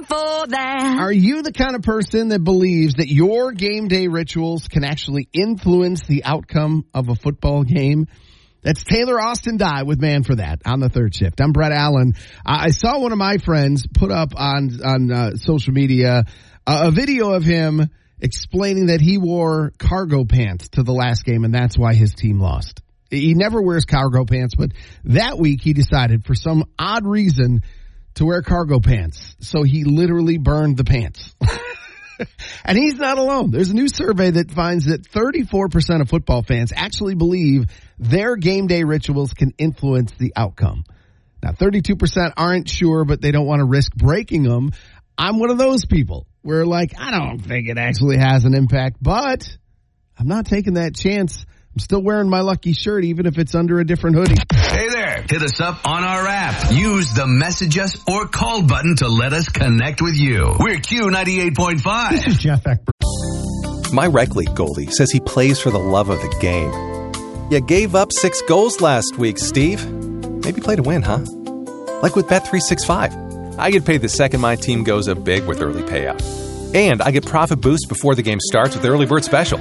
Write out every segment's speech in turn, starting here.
for that. Are you the kind of person that believes that your game day rituals can actually influence the outcome of a football game? That's Taylor Austin Dye with Man for That on the Third Shift. I'm Brett Allen. I saw one of my friends put up on social media a video of him explaining that he wore cargo pants to the last game, and that's why his team lost. He never wears cargo pants, but that week he decided for some odd reason to wear cargo pants. So he literally burned the pants. And he's not alone. There's a new survey that finds that 34% of football fans actually believe their game day rituals can influence the outcome. Now, 32% aren't sure, but they don't want to risk breaking them. I'm one of those people where, like, I don't think it actually has an impact, but I'm not taking that chance. I'm still wearing my lucky shirt, even if it's under a different hoodie. Hey there, hit us up on our app. Use the message us or call button to let us connect with you. We're Q98.5. This is Jeff Eckberg. My rec league goalie says he plays for the love of the game. You gave up 6 goals last week, Steve. Maybe play to win, huh? Like with Bet365. I get paid the second my team goes up big with early payout. And I get profit boost before the game starts with the early bird special.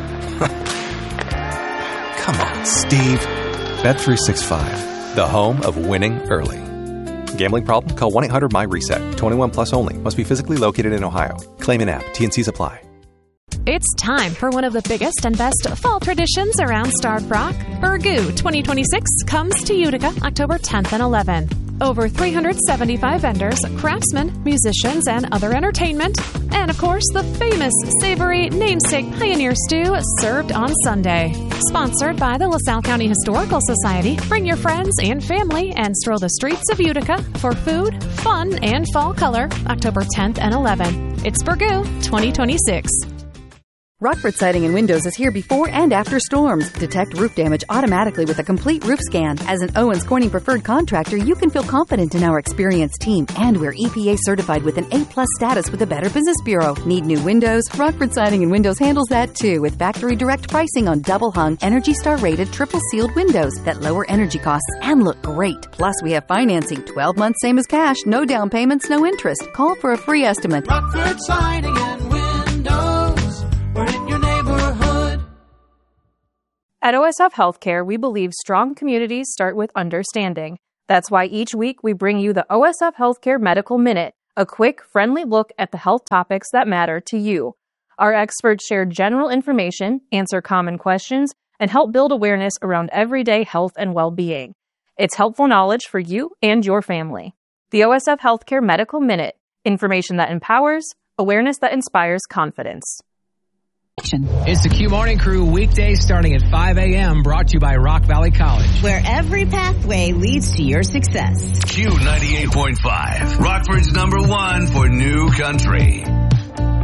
Come on, Steve. Bet365, the home of winning early. Gambling problem? Call 1-800-MY-RESET. 21 plus only. Must be physically located in Ohio. Claim in app. T&Cs apply. It's time for one of the biggest and best fall traditions around Starved Rock. Burgoo 2026 comes to Utica October 10th and 11th. Over 375 vendors, craftsmen, musicians, and other entertainment. And, of course, the famous savory namesake Pioneer Stew served on Sunday. Sponsored by the LaSalle County Historical Society, bring your friends and family and stroll the streets of Utica for food, fun, and fall color October 10th and 11th. It's Burgoo 2026. Rockford Siding and Windows is here before and after storms. Detect roof damage automatically with a complete roof scan. As an Owens Corning preferred contractor, you can feel confident in our experienced team. And we're EPA certified with an A+ status with the Better Business Bureau. Need new windows? Rockford Siding and Windows handles that too, with factory direct pricing on double-hung, Energy Star rated, triple sealed windows that lower energy costs and look great. Plus, we have financing, 12 months same as cash, no down payments, no interest. Call for a free estimate. Rockford Siding and Windows. We're in your neighborhood. At OSF Healthcare, we believe strong communities start with understanding. That's why each week we bring you the OSF Healthcare Medical Minute, a quick, friendly look at the health topics that matter to you. Our experts share general information, answer common questions, and help build awareness around everyday health and well-being. It's helpful knowledge for you and your family. The OSF Healthcare Medical Minute, information that empowers, awareness that inspires confidence. It's the Q Morning Crew, weekdays starting at 5 a.m., brought to you by Rock Valley College, where every pathway leads to your success. Q98.5, Rockford's #1 for new country.